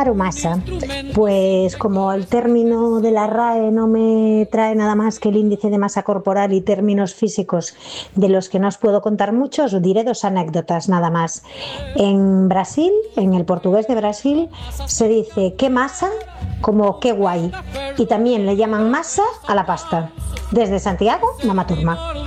o masa? Pues como el término de la RAE no me trae nada más que el índice de masa corporal y términos físicos de los que no os puedo contar mucho, os diré dos anécdotas nada más. En Brasil, en el portugués de Brasil, se dice qué masa como qué guay, y también le llaman masa a la pasta. Desde Santiago, Mama Turma.